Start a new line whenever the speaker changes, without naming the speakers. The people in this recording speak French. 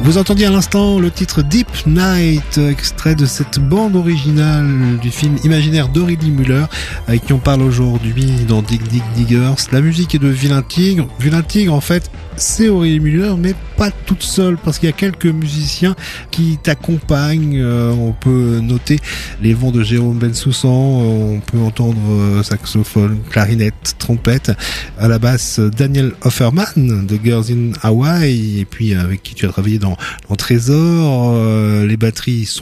Vous entendiez à l'instant le titre Deep Night, extrait de cette bande originale du film imaginaire d'Aurélie Müller, avec qui on parle aujourd'hui dans Dig Dig Diggers. La musique est de Vilain Tigre. Vilain Tigre, en fait, c'est Aurélie Müller, mais pas toute seule, parce qu'il y a quelques musiciens qui t'accompagnent. On peut noter les vents de Jérôme Bensoussan, on peut entendre saxophone, clarinette, trompette, à la basse Daniel Offerman de Girls in Hawaii, et puis avec qui tu as travaillé dans Trésor. Les batteries sont